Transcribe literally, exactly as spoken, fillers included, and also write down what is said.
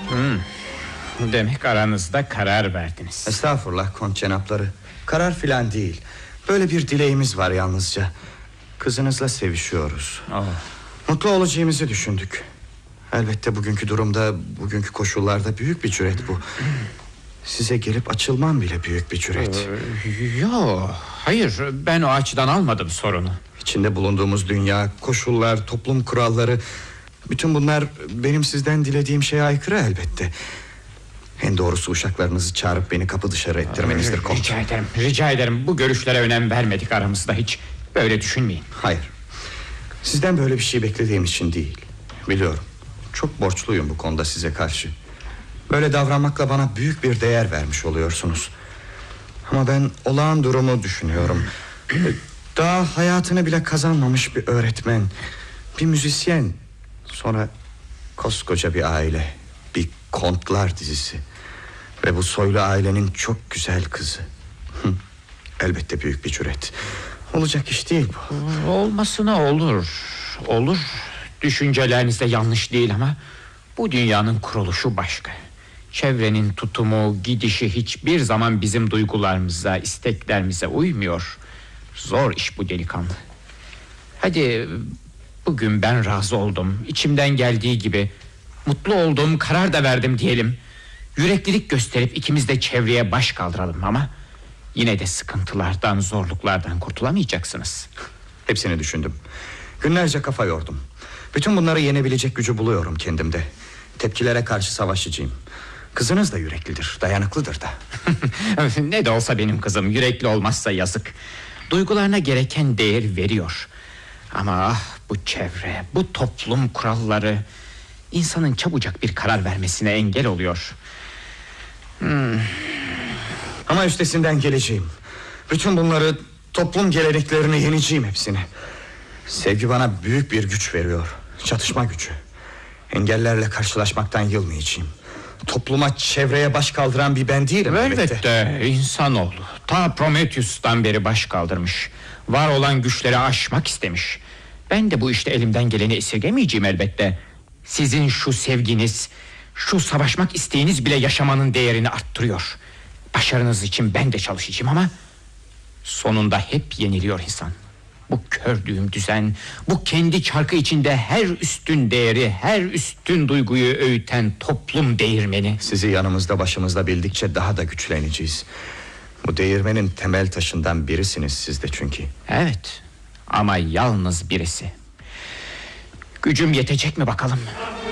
hmm. Demek aranızda karar verdiniz. Estağfurullah kont cenapları. Karar filan değil. Böyle bir dileğimiz var yalnızca. Kızınızla sevişiyoruz. Oh. Mutlu olacağımızı düşündük. Elbette bugünkü durumda, bugünkü koşullarda büyük bir cüret bu. Size gelip açılmam bile büyük bir cüret. Ee, Yok, hayır, ben o açıdan almadım sorunu. İçinde bulunduğumuz dünya, koşullar, toplum kuralları, bütün bunlar benim sizden dilediğim şeye aykırı elbette. En doğrusu uşaklarınızı çağırıp beni kapı dışarı ettirmenizdir kont. Rica ederim, rica ederim. Bu görüşlere önem vermedik aramızda hiç. Böyle düşünmeyin. Hayır. Sizden böyle bir şey beklediğim için değil. Biliyorum. Çok borçluyum bu konuda size karşı. Böyle davranmakla bana büyük bir değer vermiş oluyorsunuz. Ama ben olağan durumu düşünüyorum. Daha hayatını bile kazanmamış bir öğretmen, bir müzisyen, sonra koskoca bir aile, bir kontlar dizisi ve bu soylu ailenin çok güzel kızı. Elbette büyük bir cüret. Olacak iş değil bu. Olmasına olur. Olur. Düşüncelerinizde yanlış değil ama bu dünyanın kuruluşu başka. Çevrenin tutumu, gidişi hiçbir zaman bizim duygularımıza, isteklerimize uymuyor. Zor iş bu delikanlı. Hadi bugün ben razı oldum. İçimden geldiği gibi mutlu olduğum karar da verdim diyelim. Yüreklilik gösterip ikimiz de çevreye baş kaldıralım ama yine de sıkıntılardan, zorluklardan kurtulamayacaksınız. Hepsini düşündüm. Günlerce kafa yordum. Bütün bunları yenebilecek gücü buluyorum kendimde. Tepkilere karşı savaşçıyım. Kızınız da yüreklidir, dayanıklıdır da. Ne de olsa benim kızım yürekli olmazsa yazık. Duygularına gereken değer veriyor. Ama ah, bu çevre, bu toplum kuralları insanın çabucak bir karar vermesine engel oluyor. Hmm. Ama üstesinden geleceğim. Bütün bunları, toplum geleneklerini yeneceğim hepsini. Sevgi bana büyük bir güç veriyor. Çatışma gücü. Engellerle karşılaşmaktan yılmayacağım. Topluma, çevreye baş kaldıran bir ben değilim elbette. Elbette insanoğlu ta Prometheus'tan beri baş kaldırmış. Var olan güçleri aşmak istemiş. Ben de bu işte elimden geleni esirgemeyeceğim elbette. Sizin şu sevginiz, şu savaşmak isteğiniz bile yaşamanın değerini arttırıyor. Başarınız için ben de çalışacağım ama sonunda hep yeniliyor insan. Bu kör düğüm düzen, bu kendi çarkı içinde her üstün değeri, her üstün duyguyu öğüten toplum değirmeni. Sizi yanımızda, başımızda bildikçe daha da güçleneceğiz. Bu değirmenin temel taşından birisiniz siz de çünkü. Evet, ama yalnız birisi. Gücüm yetecek mi bakalım?